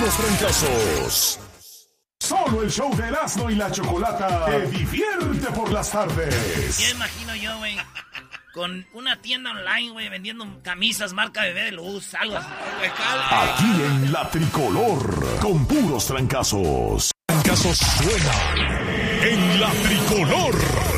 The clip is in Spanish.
puros trancazos. Solo el show de Erasmo y la Chocolata te divierte por las tardes. Ya imagino yo, güey, con una tienda online, güey, vendiendo camisas marca Bebé de Luz, algo así. Aquí en La Tricolor, con puros trancazos. Trancazos suenan en La Tricolor.